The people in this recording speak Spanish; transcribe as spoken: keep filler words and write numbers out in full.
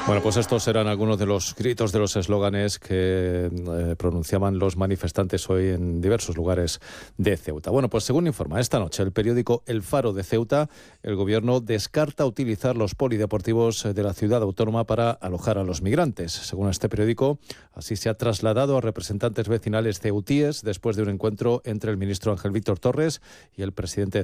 Bueno, pues estos eran algunos de los gritos, de los eslóganes que eh, pronunciaban los manifestantes hoy en diversos lugares de Ceuta. Bueno, pues según informa esta noche el periódico El Faro de Ceuta, el gobierno descarta utilizar los polideportivos de la ciudad autónoma para alojar a los migrantes. Según este periódico, así se ha trasladado a representantes vecinales ceutíes después de un encuentro entre el ministro Ángel Víctor Torres y el presidente